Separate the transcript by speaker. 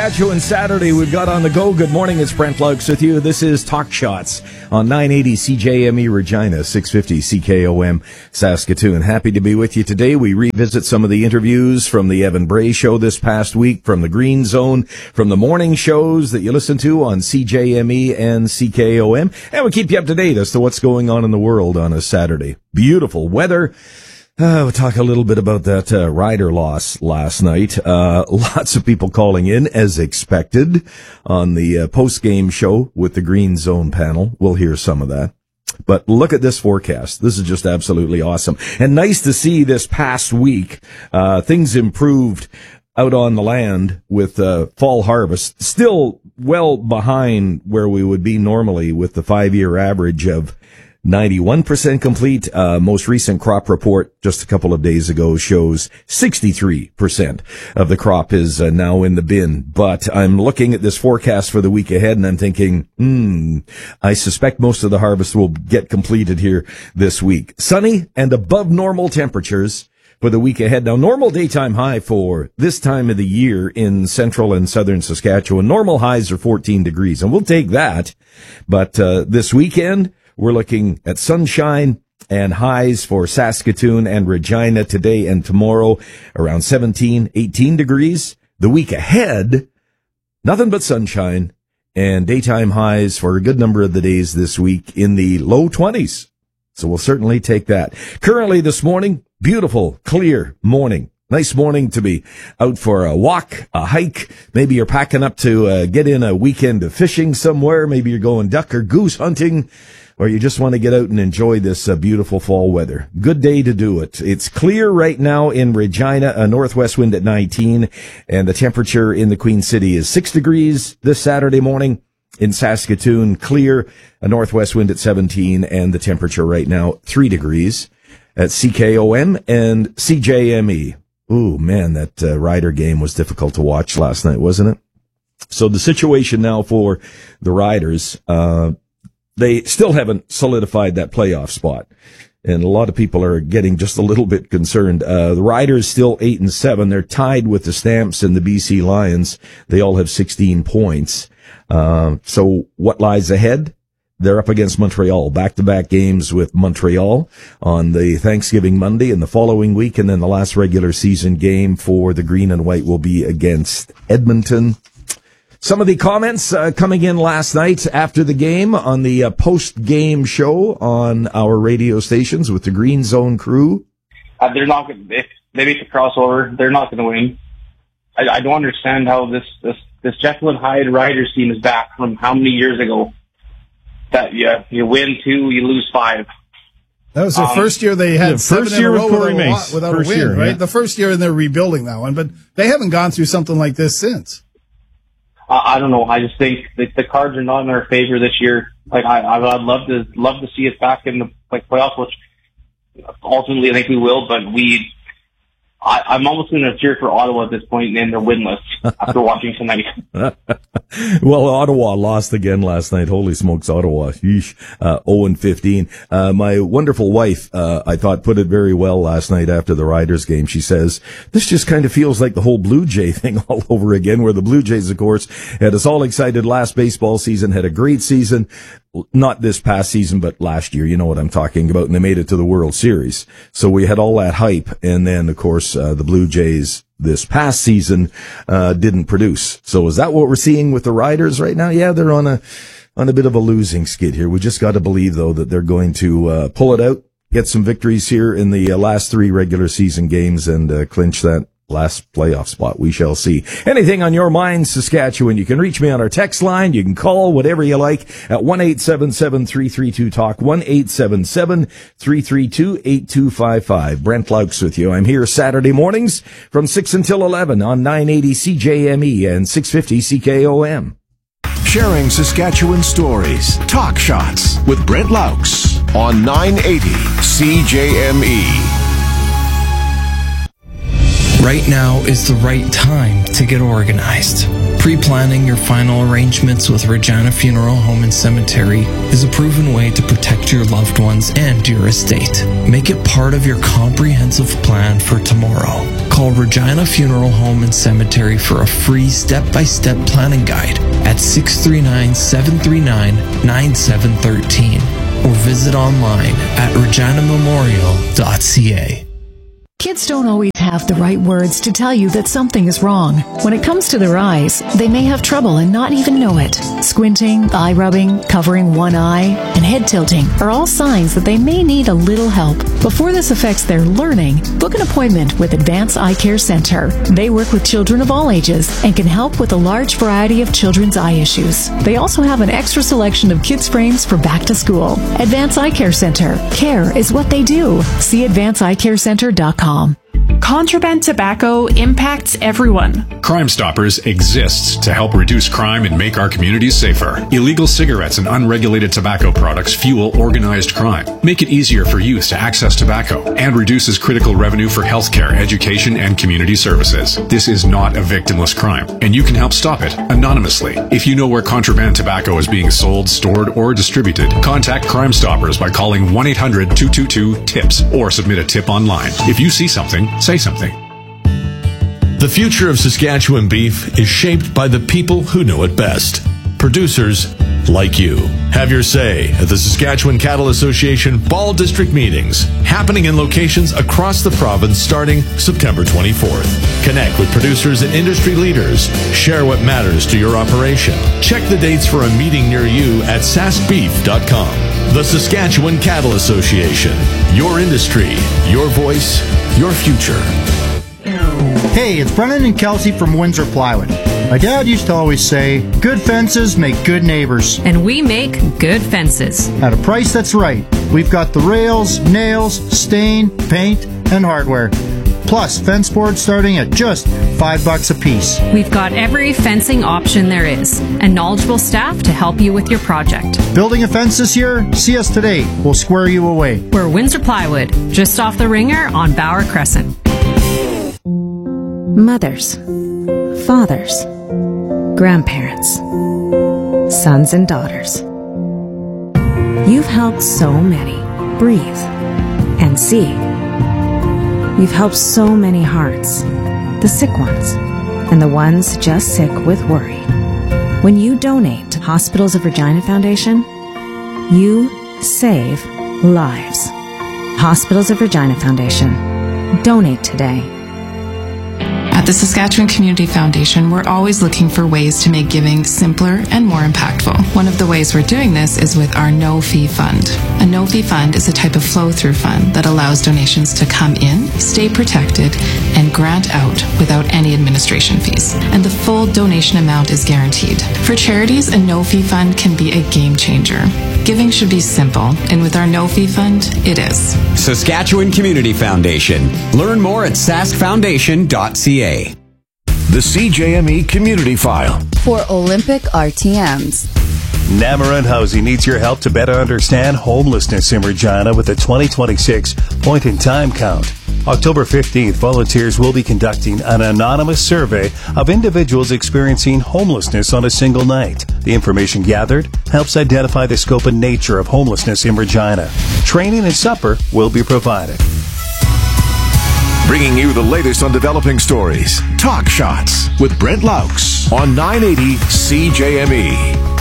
Speaker 1: Saskatchewan Saturday, we've got on the go. Good morning, it's Brent Laux with you. This is Talk Shots on 980 CJME Regina, 650 CKOM Saskatoon. Happy to be with you today. We revisit some of the interviews from the Evan Bray Show this past week, from the Green Zone, from the morning shows that you listen to on CJME and CKOM. And we keep you up to date as to what's going on in the world on a Saturday. Beautiful weather. We'll talk a little bit about that rider loss last night. Lots of people calling in, as expected, on the post-game show with the Green Zone panel. We'll hear some of that. But look at this forecast. This is just absolutely awesome. And nice to see this past week, things improved out on the land with fall harvest. Still well behind where we would be normally with the 5-year average of 91% complete. Most recent crop report just a couple of days ago shows 63% of the crop is now in the bin. But I'm looking at this forecast for the week ahead and I'm thinking, I suspect most of the harvest will get completed here this week. Sunny and above normal temperatures for the week ahead. Now, normal daytime high for this time of the year in central and southern Saskatchewan. Normal highs are 14 degrees, and we'll take that. But this weekend, we're looking at sunshine and highs for Saskatoon and Regina today and tomorrow, around 17, 18 degrees. The week ahead, nothing but sunshine and daytime highs for a good number of the days this week in the low 20s. So we'll certainly take that. Currently this morning, beautiful, clear morning. Nice morning to be out for a walk, a hike. Maybe you're packing up to get in a weekend of fishing somewhere. Maybe you're going duck or goose hunting, or you just want to get out and enjoy this beautiful fall weather. Good day to do it. It's clear right now in Regina, a northwest wind at 19, and the temperature in the Queen City is 6 degrees this Saturday morning. In Saskatoon, clear, a northwest wind at 17, and the temperature right now, 3 degrees at CKOM and CJME. Ooh, man, that Rider game was difficult to watch last night, wasn't it? So the situation now for the Riders, they still haven't solidified that playoff spot. And a lot of people are getting just a little bit concerned. The Riders still 8-7. They're tied with the Stamps and the BC Lions. They all have 16 points. So what lies ahead? They're up against Montreal, back-to-back games with Montreal on the Thanksgiving Monday and the following week, and then the last regular season game for the Green and White will be against Edmonton. Some of the comments coming in last night after the game on the post-game show on our radio stations with the Green Zone crew.
Speaker 2: They're not going to, if they make the crossover, they're not going to win. I don't understand how this Jekyll and Hyde Riders team is back from how many years ago. That you win 2, you lose 5.
Speaker 3: That was the first year they had 7 in a row without a win, year, right? Yeah. The first year, and they're rebuilding that one, but they haven't gone through something like this since.
Speaker 2: I don't know. I just think the cards are not in our favor this year. Like I'd love to see us back in the playoffs, which ultimately I think we will. But I'm almost going to cheer for Ottawa at this point, and they're winless after watching tonight.
Speaker 1: Well, Ottawa lost again last night. Holy smokes, Ottawa. Yeesh. 0-15. My wonderful wife, I thought, put it very well last night after the Riders game. She says, this just kind of feels like the whole Blue Jay thing all over again, where the Blue Jays, of course, had us all excited last baseball season, had a great season. Not this past season, but last year. You know what I'm talking about. And they made it to the World Series. So we had all that hype. And then, of course, the Blue Jays this past season didn't produce. So is that what we're seeing with the Riders right now? Yeah, they're on a bit of a losing skid here. We just got to believe, though, that they're going to pull it out, get some victories here in the last 3 regular season games, and clinch that last playoff spot. We shall see. Anything on your mind, Saskatchewan, you can reach me on our text line. You can call whatever you like at 1-877-332-TALK, 1-877-332-8255. Brent Laux with you. I'm here Saturday mornings from 6 until 11 on 980 CJME and 650 CKOM.
Speaker 4: Sharing Saskatchewan stories. Talk Shots with Brent Laux on 980 CJME.
Speaker 5: Right now is the right time to get organized. Pre-planning your final arrangements with Regina Funeral Home and Cemetery is a proven way to protect your loved ones and your estate. Make it part of your comprehensive plan for tomorrow. Call call Regina Funeral Home and Cemetery for a free step-by-step planning guide at 639-739-9713 or visit online at reginamemorial.ca.
Speaker 6: Kids don't always have the right words to tell you that something is wrong. When it comes to their eyes, they may have trouble and not even know it. Squinting, eye rubbing, covering one eye, and head tilting are all signs that they may need a little help. Before this affects their learning, book an appointment with Advance Eye Care Center. They work with children of all ages and can help with a large variety of children's eye issues. They also have an extra selection of kids' frames for back to school. Advance Eye Care Center. Care is what they do. See advanceeyecarecenter.com.
Speaker 7: Contraband tobacco impacts everyone.
Speaker 8: Crime Stoppers exists to help reduce crime and make our communities safer. Illegal cigarettes and unregulated tobacco products fuel organized crime, make it easier for youth to access tobacco, and reduces critical revenue for healthcare, education, and community services. This is not a victimless crime, and you can help stop it anonymously. If you know where contraband tobacco is being sold, stored, or distributed, contact Crime Stoppers by calling 1-800-222-TIPS or submit a tip online. If you see something, say something.
Speaker 4: The future of Saskatchewan beef is shaped by the people who know it best. Producers like you. Have your say at the Saskatchewan Cattle Association Fall District meetings, happening in locations across the province starting September 24th. Connect with producers and industry leaders. Share what matters to your operation. Check the dates for a meeting near you at saskbeef.com. The Saskatchewan Cattle Association. Your industry, your voice, your future.
Speaker 9: Hey, it's Brennan and Kelsey from Windsor Plywood. My dad used to always say, good fences make good neighbors.
Speaker 10: And we make good fences.
Speaker 9: At a price that's right. We've got the rails, nails, stain, paint, and hardware. Plus, fence boards starting at just $5 a piece.
Speaker 10: We've got every fencing option there is, and knowledgeable staff to help you with your project.
Speaker 9: Building a fence this year? See us today. We'll square you away.
Speaker 10: We're Windsor Plywood, just off the Ringer on Bauer Crescent.
Speaker 11: Mothers, fathers, grandparents, sons and daughters. You've helped so many breathe and see. You've helped so many hearts, the sick ones, and the ones just sick with worry. When you donate to Hospitals of Regina Foundation, you save lives. Hospitals of Regina Foundation. Donate today.
Speaker 12: At the Saskatchewan Community Foundation, we're always looking for ways to make giving simpler and more impactful. One of the ways we're doing this is with our no-fee fund. A no-fee fund is a type of flow-through fund that allows donations to come in, stay protected, and grant out without any administration fees. And the full donation amount is guaranteed. For charities, a no-fee fund can be a game changer. Giving should be simple, and with our no-fee fund, it is.
Speaker 13: Saskatchewan Community Foundation. Learn more at saskfoundation.ca.
Speaker 4: The CJME Community File.
Speaker 14: For Olympic RTMs.
Speaker 15: Namarun Housing needs your help to better understand homelessness in Regina with a 2026 point-in-time count. October 15th, volunteers will be conducting an anonymous survey of individuals experiencing homelessness on a single night. The information gathered helps identify the scope and nature of homelessness in Regina. Training and supper will be provided.
Speaker 4: Bringing you the latest on developing stories. Talk Shots with Brent Laux on 980 CJME.